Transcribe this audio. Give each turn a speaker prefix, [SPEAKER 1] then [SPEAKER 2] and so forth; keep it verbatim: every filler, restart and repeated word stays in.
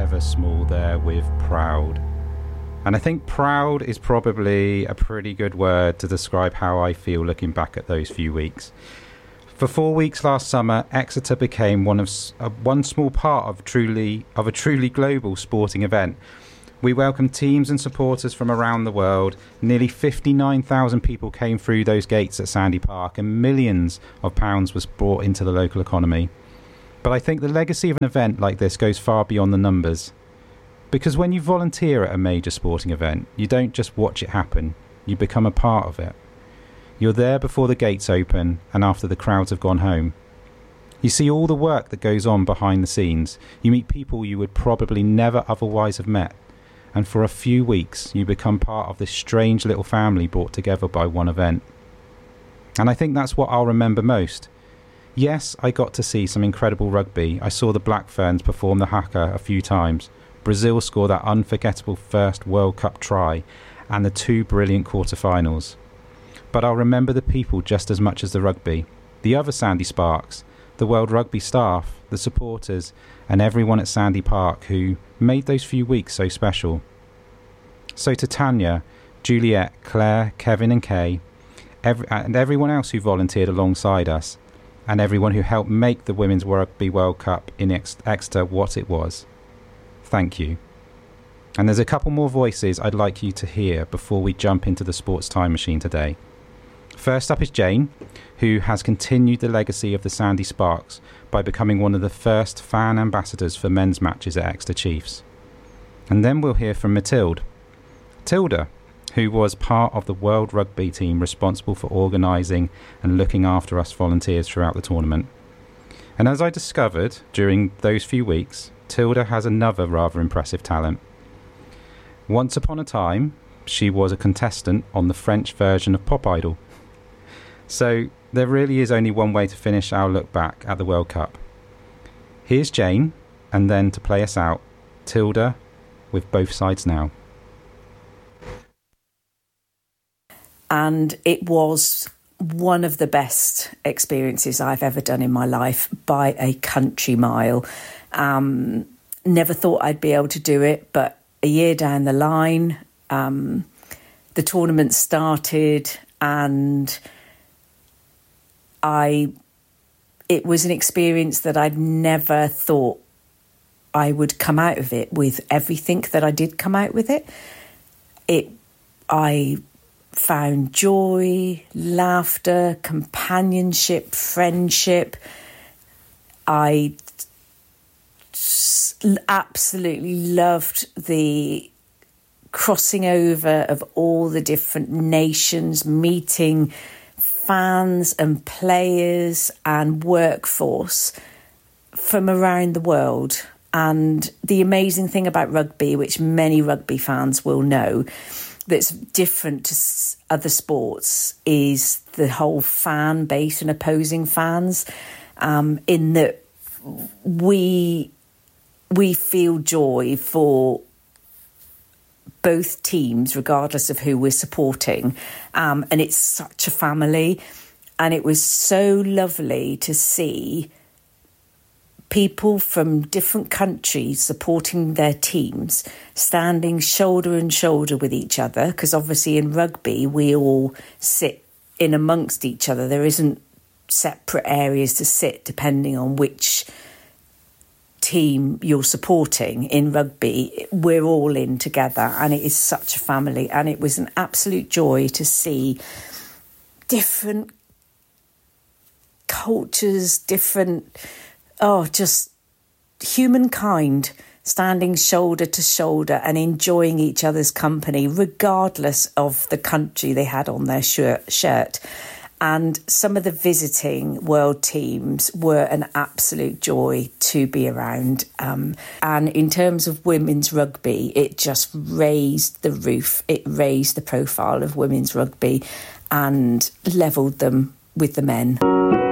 [SPEAKER 1] ever small there with proud. And I think proud is probably a pretty good word to describe how I feel looking back at those few weeks. For four weeks last summer, Exeter became one of uh, one small part of truly of a truly global sporting event. We welcomed teams and supporters from around the world. Nearly fifty-nine thousand people came through those gates at Sandy Park, and millions of pounds was brought into the local economy. But I think the legacy of an event like this goes far beyond the numbers. Because when you volunteer at a major sporting event, you don't just watch it happen, you become a part of it. You're there before the gates open and after the crowds have gone home. You see all the work that goes on behind the scenes. You meet people you would probably never otherwise have met. And for a few weeks, you become part of this strange little family brought together by one event. And I think that's what I'll remember most. Yes, I got to see some incredible rugby. I saw the Black Ferns perform the haka a few times. Brazil score that unforgettable first World Cup try and the two brilliant quarterfinals. But I'll remember the people just as much as the rugby, the other Sandy Sparks, the World Rugby staff, the supporters and everyone at Sandy Park who made those few weeks so special. So to Tanya, Juliet, Claire, Kevin and Kay, every, and everyone else who volunteered alongside us, and everyone who helped make the Women's Rugby World Cup in Ex- Exeter what it was. Thank you. And there's a couple more voices I'd like you to hear before we jump into the sports time machine today. First up is Jane, who has continued the legacy of the Sandy Sparks by becoming one of the first fan ambassadors for men's matches at Exeter Chiefs. And then we'll hear from Matilda. Tilda, who was part of the World Rugby team responsible for organising and looking after us volunteers throughout the tournament. And as I discovered during those few weeks, Tilda has another rather impressive talent. Once upon a time, she was a contestant on the French version of Pop Idol. So there really is only one way to finish our look back at the World Cup. Here's Jane, and then to play us out, Tilda with Both Sides Now.
[SPEAKER 2] And it was one of the best experiences I've ever done in my life by a country mile. Um, never thought I'd be able to do it, but a year down the line, um, the tournament started and I, it was an experience that I'd never thought I would come out of it with everything that I did come out with it. It, I found joy, laughter, companionship, friendship. I absolutely loved the crossing over of all the different nations, meeting fans and players and workforce from around the world. And the amazing thing about rugby, which many rugby fans will know, that's different to other sports, is the whole fan base and opposing fans, um, in that we we feel joy for both teams, regardless of who we're supporting. Um, and it's such a family. And it was so lovely to see people from different countries supporting their teams, standing shoulder and shoulder with each other, because obviously in rugby we all sit in amongst each other. There isn't separate areas to sit depending on which team you're supporting. In rugby, we're all in together and it is such a family. And it was an absolute joy to see different cultures, different... Oh, just humankind standing shoulder to shoulder and enjoying each other's company, regardless of the country they had on their shirt. And some of the visiting world teams were an absolute joy to be around. Um, and in terms of women's rugby, it just raised the roof. It raised the profile of women's rugby and levelled them with the men.